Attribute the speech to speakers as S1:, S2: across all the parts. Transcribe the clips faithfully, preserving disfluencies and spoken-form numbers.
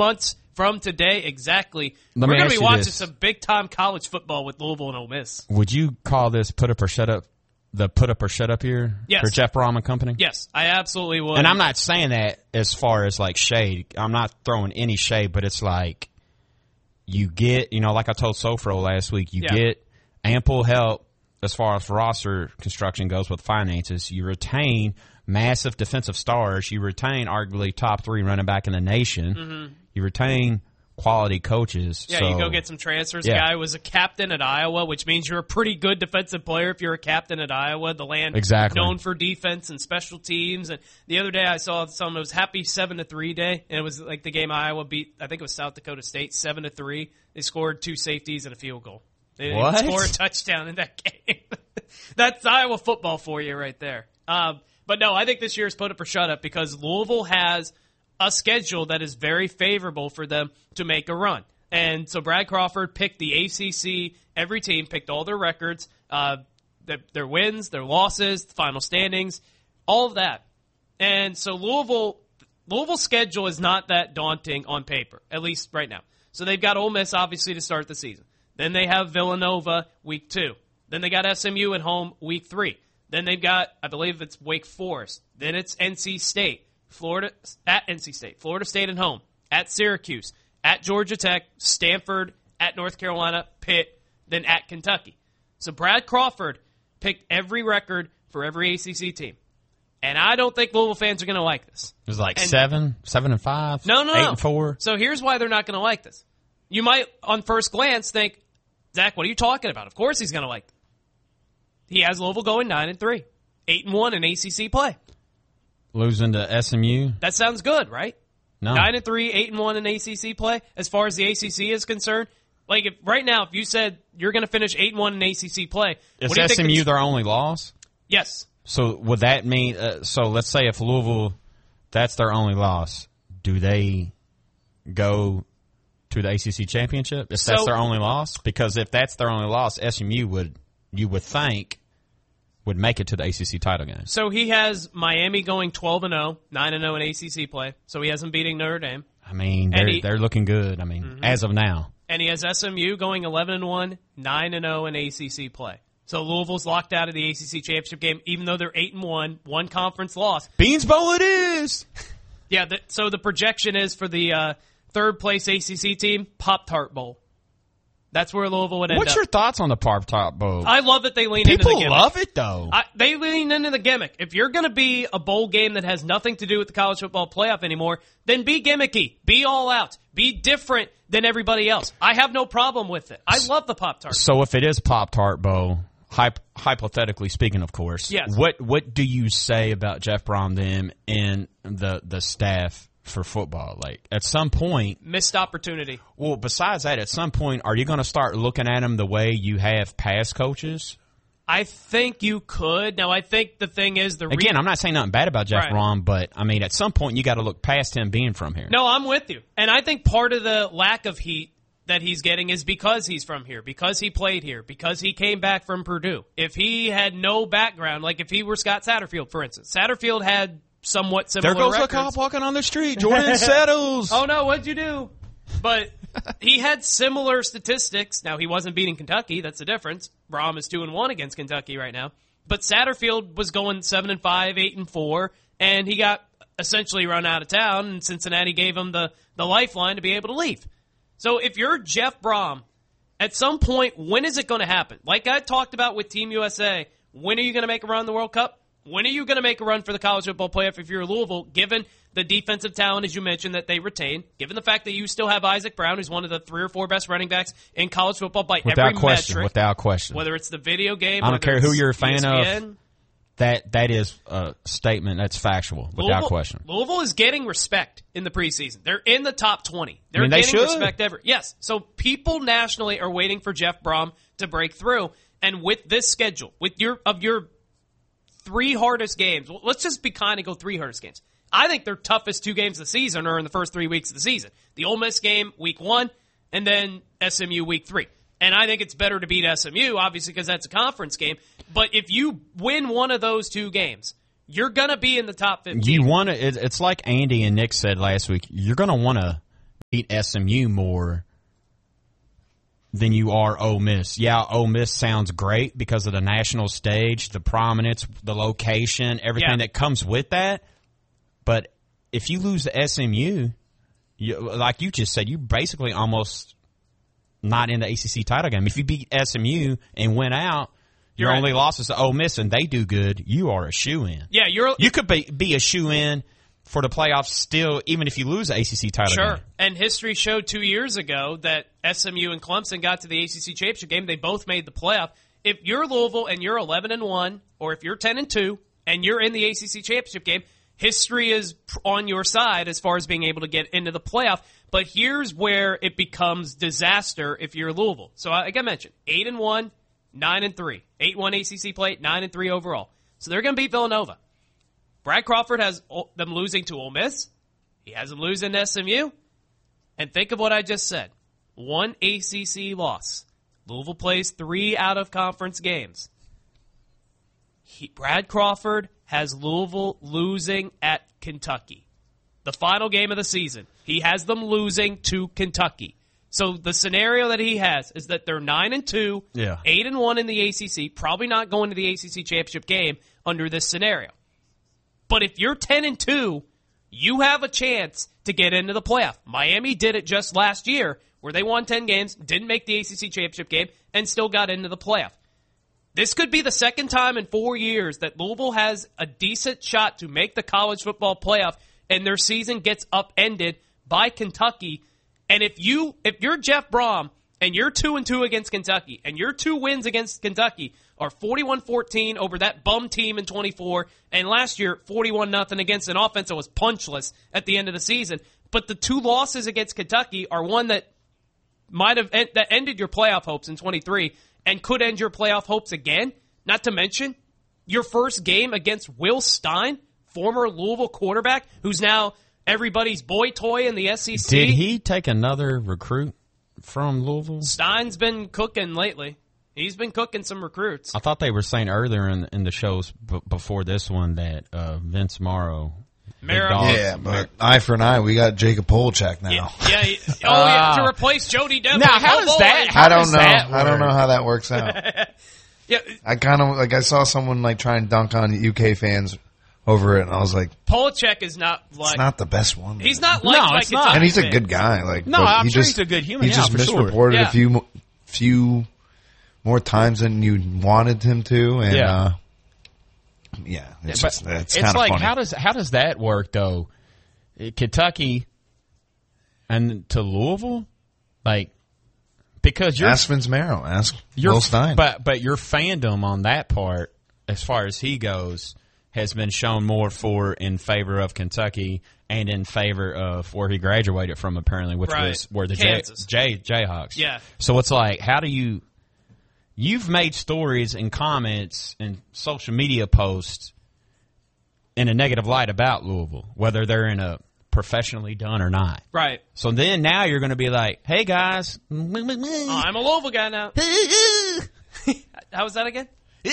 S1: months from today exactly,
S2: Let
S1: we're
S2: me
S1: going to
S2: ask
S1: be
S2: you
S1: watching
S2: this.
S1: some big-time college football with Louisville and Ole Miss.
S2: Would you call this put up or shut up, the put up or shut up year
S1: Yes.
S2: for Jeff Brom and company?
S1: Yes, I absolutely would.
S2: And I'm not saying that as far as like shade. I'm not throwing any shade, but it's like you get, you know, like I told Sofro last week, you
S1: Yeah.
S2: get ample help as far as roster construction goes with finances. You retain massive defensive stars. You retain arguably top three running back in the nation.
S1: Mm-hmm.
S2: You retain quality coaches.
S1: Yeah,
S2: so,
S1: you go get some transfers.
S2: Yeah.
S1: A guy was a captain at Iowa, which means you're a pretty good defensive player if you're a captain at Iowa. The land
S2: Exactly.
S1: known for defense and special teams. And the other day I saw someone, it was happy seven to three day, and it was like the game Iowa beat, I think it was South Dakota State, seven to three. They scored two safeties and a field goal. They didn't
S2: What?
S1: score a touchdown in that game. That's Iowa football for you right there. Um, but no, I think this year is put up or shut up because Louisville has a schedule that is very favorable for them to make a run. And so Brad Crawford picked the A C C, every team picked all their records, uh, their, their wins, their losses, final standings, all of that. And so Louisville, Louisville's schedule is not that daunting on paper, at least right now. So they've got Ole Miss, obviously, to start the season. Then they have Villanova week two. Then they got S M U at home week three. Then they've got, I believe it's Wake Forest. Then it's N C State, Florida at N C State, Florida State at home, at Syracuse, at Georgia Tech, Stanford, at North Carolina, Pitt, then at Kentucky. So Brad Crawford picked every record for every A C C team. And I don't think Louisville fans are going to like this.
S2: It was like
S1: And-
S2: seven, seven and five,
S1: No, no,
S2: eight
S1: no.
S2: and four.
S1: So here's why they're not going to like this. You might, on first glance, think, Zach, what are you talking about? Of course he's going to like this. He has Louisville going nine and three, eight and one in A C C play.
S2: Losing to S M U.
S1: That sounds good, right?
S2: No.
S1: Nine and three, eight and one in A C C play. As far as the A C C is concerned, like if right now, if you said you're going to finish eight and one in A C C play,
S2: Is
S1: what do you
S2: S M U
S1: think?
S2: their only loss?
S1: Yes.
S2: So would that mean? Uh, so let's say if Louisville, that's their only loss, do they go to the A C C championship if
S1: So-
S2: that's their only loss? Because if that's their only loss, S M U would, you would think, would make it to the A C C title game.
S1: So he has Miami going twelve and oh, nine and oh in A C C play. So he has them beating Notre Dame.
S2: I mean, they're
S1: he-
S2: they're looking good. I mean,
S1: Mm-hmm.
S2: as of now.
S1: And he has S M U going eleven and one, nine and oh in A C C play. So Louisville's locked out of the A C C championship game, even though they're eight and one, one conference loss.
S2: Beans Bowl it is.
S1: Yeah. The, so the projection is for the uh, third place A C C team, Pop-Tart Bowl. That's where Louisville would end
S2: What's
S1: up.
S2: your thoughts on the Pop-Tart Bowl?
S1: I love that they lean into the
S2: People
S1: gimmick.
S2: love it though.
S1: I, they lean into the gimmick. If you're going to be a bowl game that has nothing to do with the college football playoff anymore, then be gimmicky. Be all out. Be different than everybody else. I have no problem with it. I love the Pop-Tart.
S2: So if it is Pop-Tart Bowl, hyp- hypothetically speaking, of course,
S1: Yes.
S2: what what do you say about Jeff Brom, them, and the the staff for football? Like, at some point,
S1: Missed opportunity.
S2: well, besides that, at some point, are you going to start looking at them the way you have past coaches?
S1: I think you could. Now, I think the thing is the re-
S2: Again, I'm not saying nothing bad about Jeff
S1: Right.
S2: Brom, but, I mean, at some point, you got to look past him being from here.
S1: No, I'm with you. And I think part of the lack of heat that he's getting is because he's from here, because he played here, because he came back from Purdue. If he had no background, like if he were Scott Satterfield, for instance, Satterfield had somewhat similar
S2: There goes
S1: records.
S2: a cop walking on the street. Jordan Settles.
S1: Oh, no, what'd you do? But he had similar statistics. Now, he wasn't beating Kentucky. That's the difference. Brom is two and one against Kentucky right now. But Satterfield was going seven and five, eight and four, and he got essentially run out of town, and Cincinnati gave him the, the lifeline to be able to leave. So if you're Jeff Brom, at some point, when is it going to happen? Like I talked about with Team U S A, when are you going to make a run in the World Cup? When are you going to make a run for the college football playoff if you're Louisville, given the defensive talent, as you mentioned, that they retain, given the fact that you still have Isaac Brown, who's one of the three or four best running backs in college football by
S2: Without
S1: every
S2: question.
S1: metric,
S2: Without question.
S1: whether it's the video game,
S2: I don't
S1: whether
S2: care who
S1: it's
S2: you're a fan
S1: E S P N.
S2: of. That that is a statement that's factual, without
S1: Louisville,
S2: question.
S1: Louisville is getting respect in the preseason. They're in the top twenty. They're
S2: I mean, they
S1: getting
S2: should.
S1: respect ever. Yes. So people nationally are waiting for Jeff Brom to break through. And with this schedule, with your of your three hardest games, well, let's just be kind and go three hardest games. I think their toughest two games of the season are in the first three weeks of the season. The Ole Miss game, week one, and then S M U week three. And I think it's better to beat S M U, obviously, because that's a conference game. But if you win one of those two games, you're going to be in the top fifteen.
S2: You want to. It, it's like Andy and Nick said last week. You're going to want to beat S M U more than you are Ole Miss. Yeah, Ole Miss sounds great because of the national stage, the prominence, the location, everything
S1: yeah.
S2: that comes with that. But if you lose to S M U, you, like you just said, you basically almost not in the A C C title game. If you beat S M U and win out, your
S1: you're
S2: only
S1: right.
S2: loss is to Ole Miss, and they do good. You are a shoe-in.
S1: Yeah, you're.
S2: You could be, be a shoe-in for the playoffs still, even if you lose the A C C title
S1: Sure.
S2: game.
S1: And history showed two years ago that S M U and Clemson got to the A C C championship game. They both made the playoff. If you're Louisville and you're eleven and one, or if you're ten and two and you're in the A C C championship game, history is on your side as far as being able to get into the playoff. But here's where it becomes disaster if you're Louisville. So, like I mentioned, eight and one, nine and three, eight one A C C play, nine and three overall. So they're going to beat Villanova. Brad Crawford has them losing to Ole Miss. He has them losing to S M U. And think of what I just said. One A C C loss. Louisville plays three out-of-conference games. He, Brad Crawford has Louisville losing at Kentucky. The final game of the season. He has them losing to Kentucky. So the scenario that he has is that they're nine and two,
S2: Yeah.
S1: eight and one in the A C C, probably not going to the A C C championship game under this scenario. But if you're ten and two, you have a chance to get into the playoff. Miami did it just last year, where they won ten games, didn't make the A C C championship game, and still got into the playoff. This could be the second time in four years that Louisville has a decent shot to make the college football playoff, and their season gets upended by Kentucky. And if you, if you're Jeff Brom and you're two and two against Kentucky, and your two wins against Kentucky are forty-one fourteen over that bum team in twenty-four, and last year forty-one nothing against an offense that was punchless at the end of the season. But the two losses against Kentucky are one that might have that ended your playoff hopes in twenty-three and could end your playoff hopes again. Not to mention your first game against Will Stein, former Louisville quarterback, who's now everybody's boy toy in the S E C.
S2: Did he take another recruit from Louisville?
S1: Stein's been cooking lately. He's been cooking some recruits.
S2: I thought they were saying earlier in, in the shows b- before this one that uh, Vince Morrow.
S1: Morrow.
S2: Dog,
S3: Yeah, but eye for an eye, we got Jacob Polchak now.
S1: Yeah, yeah. he- Oh, yeah, to replace Jody Devlin.
S2: Now, how
S1: Oh,
S2: does
S1: boy.
S2: that- how
S3: I don't
S2: does
S3: know.
S2: that
S3: I don't know
S2: work?
S3: how that works out.
S1: Yeah,
S3: I kind of like I saw someone like try and dunk on U K fans over it, and I was like,
S1: Polachek is not like
S3: it's not the best one.
S1: he's
S3: man.
S1: not liked
S2: No,
S1: by
S2: it's not.
S1: Kentucky
S3: and he's a
S1: fans.
S3: good guy. Like,
S2: No,
S3: but
S2: I'm
S3: he
S2: sure
S3: just,
S2: he's a good human,
S3: He
S2: yeah,
S3: just
S2: for sure.
S3: misreported
S1: Yeah.
S3: a few, mo- few more times than you wanted him to, and
S2: Yeah.
S3: uh, yeah, it's
S2: But
S3: just it's,
S2: it's
S3: kind of
S2: like
S3: funny.
S2: how does how does that work though? Kentucky and to Louisville, like because you're
S3: Ask Vince Marrow. Ask
S2: your
S3: Will Stein.
S2: but but your fandom on that part, as far as he goes, has been shown more for in favor of Kentucky and in favor of where he graduated from, apparently, which
S1: Right.
S2: was where the J,
S1: Kansas.
S2: J Jayhawks.
S1: Yeah.
S2: So it's like, how do you? You've made stories and comments and social media posts in a negative light about Louisville, whether they're in a professionally done or not.
S1: Right.
S2: So then now you're going to be like, hey guys,
S1: Oh, I'm a Louisville guy now. How was that again?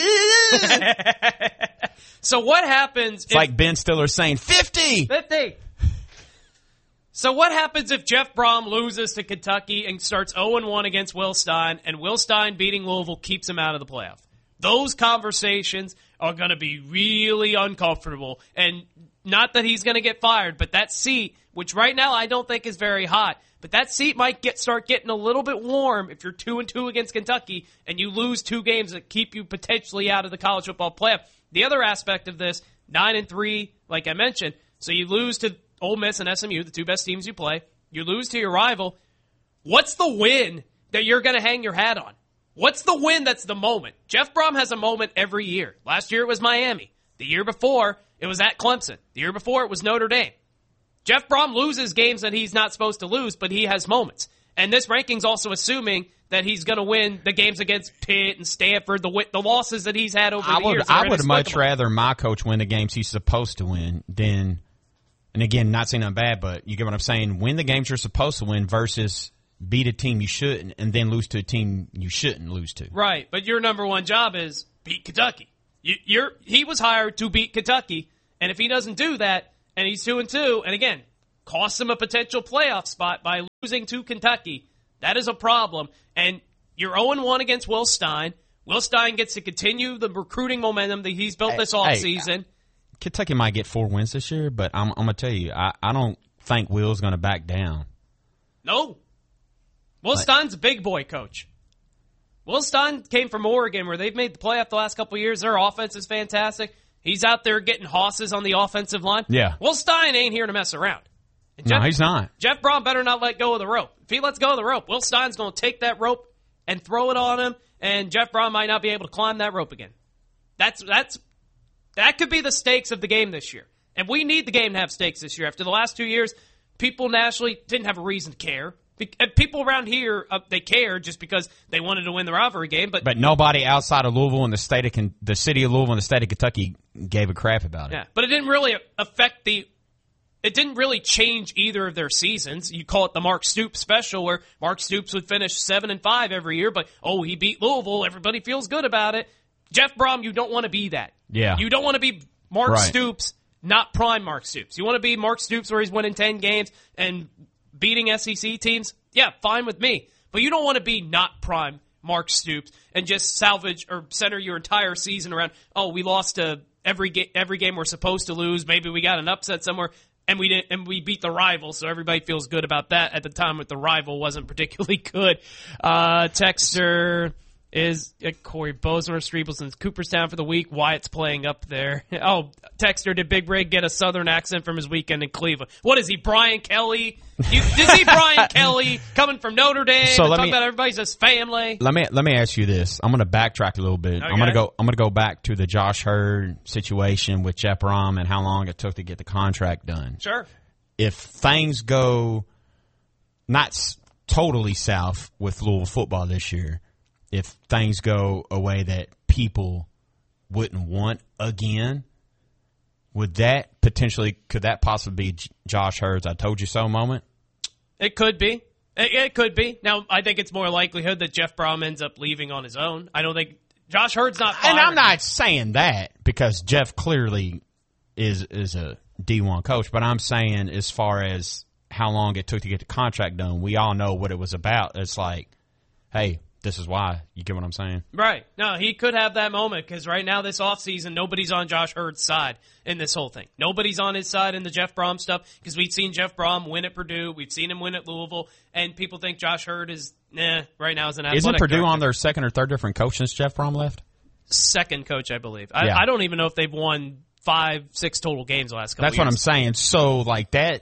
S1: So what happens
S2: It's like Ben Stiller saying fifty.
S1: fifty. So what happens if Jeff Brom loses to Kentucky and starts oh and one against Will Stein, and Will Stein beating Louisville keeps him out of the playoff? Those conversations are going to be really uncomfortable. And not that he's going to get fired, but that seat, which right now I don't think is very hot, but that seat might get start getting a little bit warm if you're two and two against Kentucky and you lose two games that keep you potentially out of the college football playoff. The other aspect of this, nine and three, like I mentioned, so you lose to Ole Miss and S M U, the two best teams you play. You lose to your rival. What's the win that you're going to hang your hat on? What's the win that's the moment? Jeff Brom has a moment every year. Last year it was Miami. The year before it was at Clemson. The year before it was Notre Dame. Jeff Brom loses games that he's not supposed to lose, but he has moments. And this ranking's also assuming that he's going to win the games against Pitt and Stanford, the the losses that he's had over
S2: I
S1: the
S2: would
S1: years. that are
S2: I would much
S1: inexplicable.
S2: rather my coach win the games he's supposed to win than, and again, not saying I'm bad, but you get what I'm saying. Win the games you're supposed to win versus beat a team you shouldn't and then lose to a team you shouldn't lose to.
S1: Right, but your number one job is beat Kentucky. You, you're he was hired to beat Kentucky, and if he doesn't do that, and he's two and two, and again, cost them a potential playoff spot by losing to Kentucky. That is a problem. And you're oh and one against Will Stein. Will Stein gets to continue the recruiting momentum that he's built this offseason.
S2: Hey, Kentucky might get four wins this year, but I'm, I'm going to tell you, I, I don't think Will's going to back down.
S1: No. Will like, Stein's a big boy coach. Will Stein came from Oregon, where they've made the playoff the last couple of years. Their offense is fantastic. He's out there getting hosses on the offensive line.
S2: Yeah.
S1: Will Stein ain't here to mess around. And
S2: no,
S1: Jeff,
S2: he's not.
S1: Jeff Brom better not let go of the rope. If he lets go of the rope, Will Stein's going to take that rope and throw it on him, and Jeff Brom might not be able to climb that rope again. That's that's that could be the stakes of the game this year. And we need the game to have stakes this year. After the last two years, people nationally didn't have a reason to care. People around here, uh, they cared just because they wanted to win the rivalry game. But
S2: but nobody outside of Louisville and the state of Con- the city of Louisville and the state of Kentucky gave a crap about it.
S1: Yeah, but it didn't really affect the. It didn't really change either of their seasons. You call it the Mark Stoops special, where Mark Stoops would finish seven and five every year. But oh, he beat Louisville. Everybody feels good about it. Jeff Brom, you don't want to be that.
S2: Yeah,
S1: you don't want to be Mark
S2: right.
S1: Stoops, not prime Mark Stoops. You want to be Mark Stoops, where he's winning ten games and beating S E C teams. Yeah, fine with me. But you don't want to be not prime Mark Stoops and just salvage or center your entire season around, oh, we lost to every, ga- every game we're supposed to lose. Maybe we got an upset somewhere, and we didn't, and we beat the rival, so everybody feels good about that at the time when the rival wasn't particularly good. Uh, Texter is uh, Corey Bozeman, Strebelson's Cooperstown for the week. Wyatt's playing up there. Oh, Texter, did Big Rig get a southern accent from his weekend in Cleveland? What is he, Brian Kelly? You, is he Brian Kelly coming from Notre Dame?
S2: So let
S1: talking
S2: me,
S1: about everybody's his family.
S2: Let me let me ask you this. I'm going to backtrack a little bit.
S1: Okay.
S2: I'm going to go. I'm going to go back to the Josh Hurd situation with Jeff Brom and how long it took to get the contract done.
S1: Sure.
S2: If things go not s- totally south with Louisville football this year, if things go a way that people wouldn't want again, would that potentially, could that possibly be J- Josh Hurd's I told you so moment?
S1: It could be. It, it could be. Now, I think it's more likelihood that Jeff Brom ends up leaving on his own. I don't think Josh Hurd's not firing.
S2: And I'm not saying that because Jeff clearly is is a D one coach, but I'm saying as far as how long it took to get the contract done, we all know what it was about. It's like, hey, this is why. You get what I'm saying?
S1: Right. No, he could have that moment because right now this offseason, nobody's on Josh Hurd's side in this whole thing. Nobody's on his side in the Jeff Brom stuff because we've seen Jeff Brom win at Purdue. We've seen him win at Louisville, and people think Josh Hurd is, nah, right now is an athletic
S2: Isn't Purdue
S1: director.
S2: on their second or third different coach since Jeff Brom left?
S1: Second coach, I believe. I,
S2: Yeah.
S1: I don't even know if they've won five, six total games the last couple
S2: That's
S1: of
S2: what
S1: years.
S2: I'm saying. So, like that,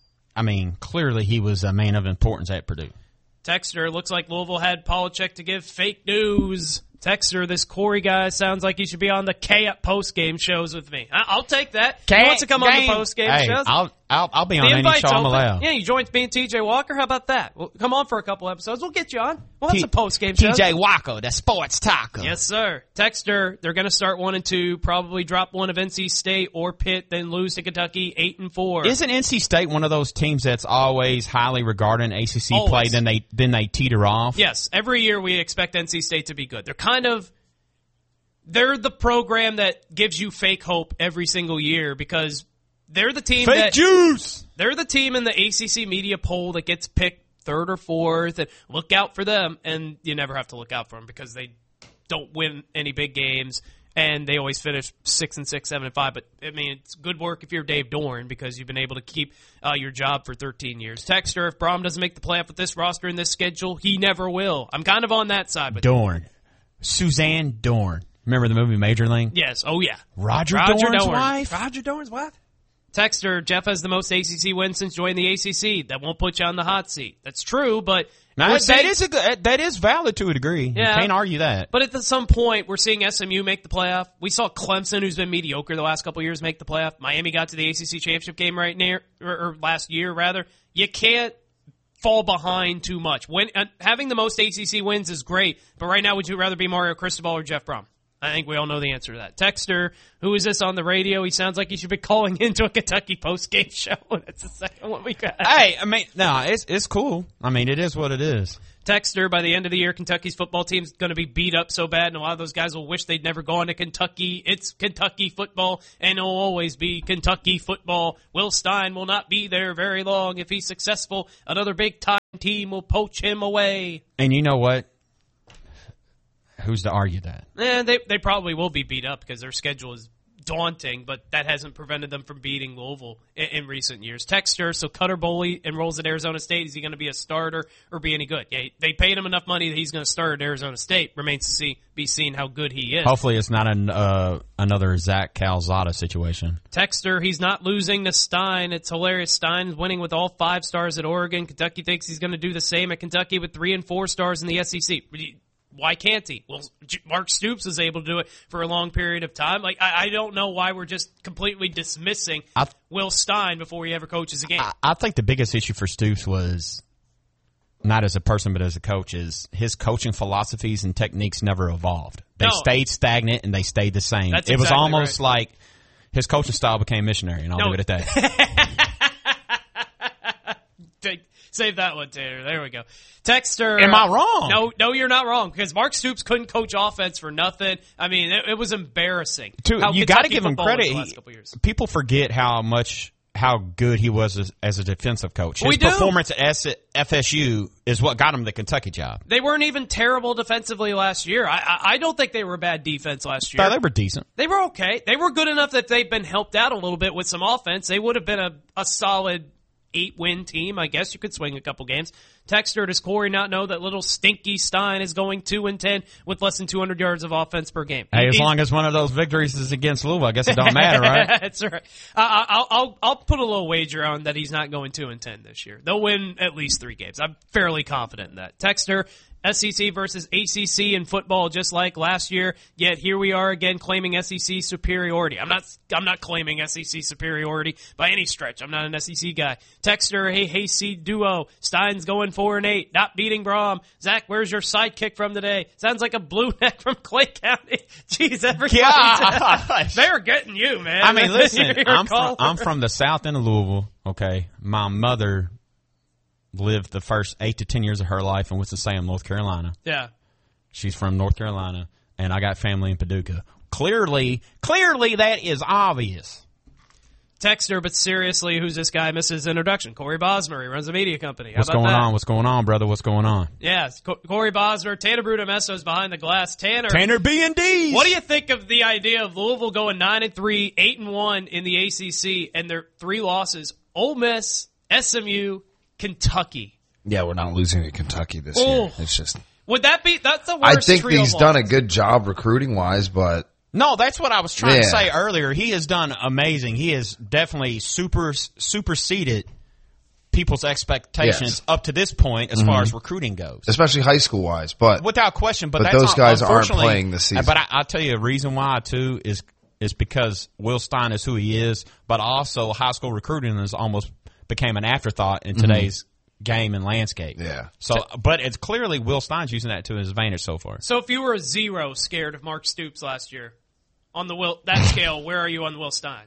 S2: I mean, clearly he was a man of importance at Purdue.
S1: Texter, looks like Louisville had Polachek to give fake news. Texter, this Corey guy sounds like he should be on the K post-game shows with me. I- I'll take that.
S2: K-
S1: he wants to come on
S2: game.
S1: the post-game
S2: hey,
S1: shows.
S2: I'll, I'll, I'll be on
S1: the
S2: any
S1: invite's
S2: show I'm
S1: open.
S2: allowed.
S1: Yeah, you join me and T J Walker. How about that? Well, come on for a couple episodes. We'll get you on. We'll have
S2: T-
S1: some post-game
S2: T
S1: shows.
S2: J Walker, the sports taco.
S1: Yes, sir. Texter, they're going to start one and two, probably drop one of N C State or Pitt, then lose to Kentucky eight and four.
S2: Isn't N C State one of those teams that's always highly regarded in A C C
S1: Always.
S2: play? Then they then they teeter off.
S1: Yes, every year we expect N C State to be good. They're kind of they're the program that gives you fake hope every single year because they're the team
S2: Fake
S1: that
S2: juice.
S1: they're the team in the A C C media poll that gets picked third or fourth, and look out for them. And you never have to look out for them because they don't win any big games, and they always finish six and six, seven and five. But I mean, it's good work if you're Dave Dorn because you've been able to keep uh, your job for thirteen years. Texter, if Brom doesn't make the playoff with this roster and this schedule, he never will. I'm kind of on that side, but
S2: Dorn, Suzanne Dorn. Remember the movie Majorling?
S1: yes, oh yeah,
S2: Roger,
S1: Roger
S2: Dorn's
S1: Dorn.
S2: wife.
S1: Roger Dorn's wife. Texter, Jeff has the most A C C wins since joining the A C C. That won't put you on the hot seat. That's true, but
S2: Now,
S1: we're
S2: that,
S1: seeing-
S2: that is a good, that is valid to a degree.
S1: Yeah.
S2: You can't argue that.
S1: But at some point, we're seeing S M U make the playoff. We saw Clemson, who's been mediocre the last couple of years, make the playoff. Miami got to the A C C championship game right near, or, or last year rather. You can't fall behind too much. When uh, having the most A C C wins is great, but right now, would you rather be Mario Cristobal or Jeff Brom? I think we all know the answer to that. Texter, who is this on the radio? He sounds like he should be calling into a Kentucky post-game show. That's the second one we got.
S2: Hey, I mean, no, it's it's cool. I mean, it is what it is.
S1: Texter, by the end of the year, Kentucky's football team's going to be beat up so bad, and a lot of those guys will wish they'd never gone to Kentucky. It's Kentucky football, and it'll always be Kentucky football. Will Stein will not be there very long. If he's successful, another big-time team will poach him away.
S2: And you know what? Who's to argue that?
S1: Eh, they they probably will be beat up because their schedule is daunting, but that hasn't prevented them from beating Louisville in, in recent years. Texter, so Cutter Boley enrolls at Arizona State. Is he going to be a starter or be any good? Yeah, they paid him enough money that he's going to start at Arizona State. Remains to see be seen how good he is.
S2: Hopefully it's not an, uh, another Zach Calzada situation.
S1: Texter, he's not losing to Stein. It's hilarious. Stein's winning with all five stars at Oregon. Kentucky thinks he's going to do the same at Kentucky with three and four stars in the S E C. Why can't he? Well, Mark Stoops was able to do it for a long period of time. Like, I, I don't know why we're just completely dismissing
S2: I,
S1: Will Stein before he ever coaches a game.
S2: I, I think the biggest issue for Stoops was, not as a person but as a coach, is his coaching philosophies and techniques never evolved. They
S1: No.
S2: stayed stagnant and they stayed the same.
S1: That's
S2: it was
S1: exactly
S2: almost
S1: right.
S2: like his coaching style became missionary, and I'll
S1: No.
S2: leave it at that.
S1: Take, save that one, Tanner. There we go. Texter.
S2: Am I wrong?
S1: No, no, you're not wrong, because Mark Stoops couldn't coach offense for nothing. I mean, it, it was embarrassing.
S2: Too,
S1: how
S2: you got to
S1: Kentucky
S2: give him
S1: football was
S2: credit.
S1: the last
S2: He-
S1: couple years.
S2: people forget how much how good he was as, as a defensive coach. His
S1: We do.
S2: performance at S- F S U is what got him the Kentucky job.
S1: They weren't even terrible defensively last year. I, I, I don't think they were a bad defense last year.
S2: No, they were decent.
S1: They were okay. They were good enough that they've been helped out a little bit with some offense. They would have been a, a solid eight-win team. I guess you could swing a couple games. Texter, does Corey not know that little stinky Stein is going two and ten with less than two hundred yards of offense per game?
S2: Hey, as
S1: He's-
S2: long as one of those victories is against Louisville, I guess it don't matter, right?
S1: That's right. I, I'll, I'll I'll put a little wager on that he's not going two and ten this year. They'll win at least three games. I'm fairly confident in that. Texter, S E C versus A C C in football, just like last year. Yet here we are again claiming S E C superiority. I'm not I'm not claiming S E C superiority by any stretch. I'm not an S E C guy. Texter, hey hey C duo. Stein's going four and eight, not beating Brom. Zach, where's your sidekick from today? Sounds like a blue neck from Clay County. Jeez, everybody.
S2: Gosh.
S1: They're getting you, man.
S2: I mean, listen,
S1: You're
S2: I'm from,
S1: caller.
S2: I'm from the south end of Louisville, okay? My mother lived the first eight to ten years of her life in Winston-Salem, North Carolina.
S1: Yeah.
S2: She's from North Carolina, and I got family in Paducah. Clearly, clearly that is obvious.
S1: Texter, but seriously, who's this guy? Missed his introduction. Corey Bosmer. He runs a media company. How
S2: What's
S1: about
S2: going
S1: that?
S2: on? What's going on, brother? What's going on?
S1: Yes, Co- Corey Bosmer. Tanner Brudameso's behind the glass. Tanner,
S2: Tanner B and D's.
S1: what do you think of the idea of Louisville going nine and three, eight and one in the A C C, and their three losses: Ole Miss, S M U, Kentucky?
S3: Yeah, we're not losing to Kentucky this
S1: Oh.
S3: year. It's just.
S1: Would that be? That's the
S3: I
S1: worst.
S3: think
S1: trio
S3: he's
S1: of
S3: done a
S1: losses.
S3: good job recruiting wise, but
S2: No, that's what I was trying to
S3: Yeah.
S2: say earlier. He has done amazing. He has definitely super superseded people's expectations
S3: Yes.
S2: up to this point as far as recruiting goes.
S3: especially high school wise. But
S2: Without question, but,
S3: But
S2: that's
S3: those
S2: not-
S3: guys aren't
S2: unfortunately-
S3: playing this season.
S2: But I, I'll tell you a reason why too is is because Will Stein is who he is, but also high school recruiting has almost became an afterthought in today's game and landscape.
S3: Yeah.
S2: So, but it's clearly Will Stein's using that to his advantage so far.
S1: So if you were a zero scared of Mark Stoops last year, on the Will that scale, where are you on Will Stein?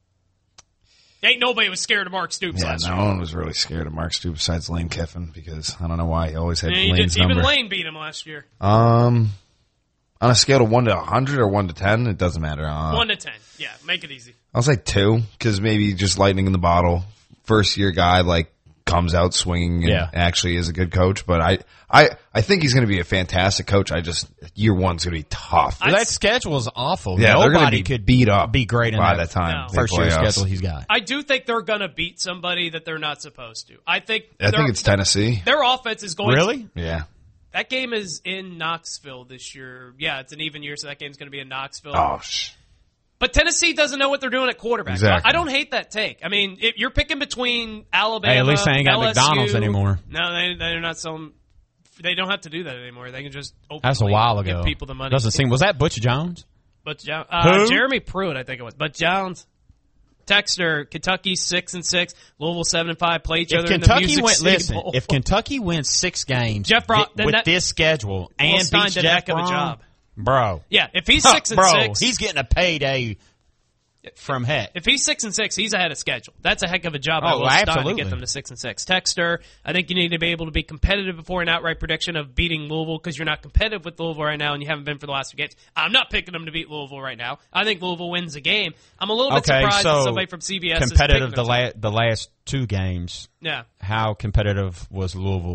S1: Ain't nobody was scared of Mark Stoops
S3: yeah,
S1: last
S3: no
S1: year.
S3: one was really scared of Mark Stoops besides Lane Kiffin because I don't know why he always had
S1: And he
S3: Lane's
S1: did, even
S3: number.
S1: Lane beat him last year.
S3: Um, on a scale of one to a hundred or one to ten, it doesn't matter. Uh,
S1: One to ten. Yeah, make it easy.
S3: I'll say two because maybe just lightning in the bottle. First year guy like comes out swinging and
S2: Yeah.
S3: actually is a good coach. But I, I, I think he's going to be a fantastic coach. I just year one's going to be tough.
S1: I-
S2: that schedule is awful.
S3: yeah, they're going to
S2: Nobody
S3: be
S2: could
S3: beat up
S2: be great in
S3: by
S2: that
S3: that time.
S1: No.
S3: they
S2: first
S3: play
S2: year
S3: us.
S2: schedule he's got.
S1: I do think they're going to beat somebody that they're not supposed to. I think.
S3: I
S1: their-
S3: think it's Tennessee.
S1: Their offense is going.
S2: Really?
S3: Yeah.
S1: That game is in Knoxville this year. Yeah, it's an even year, so that game's going to be in Knoxville.
S3: Oh, sh-
S1: But Tennessee doesn't know what they're doing at quarterback.
S3: Exactly.
S1: I don't hate that take. I mean, if you're picking between Alabama,
S2: Hey, at least they ain't got
S1: L S U,
S2: McDonald's anymore.
S1: No, they, they're not selling. They don't have to do that anymore. They can just openly
S2: That's a while ago.
S1: give people the money.
S2: Doesn't seem. Was that Butch Jones?
S1: But Jo- uh,
S2: Who?
S1: Jeremy Pruitt, I think it was. But Jones, Texter, Kentucky six and six, Louisville seven and five. Play each
S2: If
S1: other in the
S2: Kentucky
S1: Music
S2: went,
S1: City
S2: listen.
S1: Bowl.
S2: If Kentucky wins six games
S1: Jeff Brom-
S2: thi-
S1: then
S2: with
S1: that-
S2: this schedule
S1: Will
S2: and
S1: Stein
S2: beats
S1: did a
S2: Jeff
S1: heck of a
S2: Brom,
S1: job.
S2: Bro.
S1: Yeah, if he's six and
S2: Bro,
S1: six,
S2: he's getting a payday from heck.
S1: if he's six and six, he's ahead of schedule. That's a heck of a job by
S2: Oh,
S1: Will Stein to
S2: absolutely.
S1: get them to six and six. Texter, I think you need to be able to be competitive before an outright prediction of beating Louisville because you're not competitive with Louisville right now and you haven't been for the last few games. I'm not picking them to beat Louisville right now. I think Louisville wins the game. I'm a little bit
S2: Okay,
S1: surprised
S2: so
S1: that somebody from C B S is
S2: competitive
S1: picking
S2: the
S1: them.
S2: la- the last two games.
S1: Yeah.
S2: How competitive was Louisville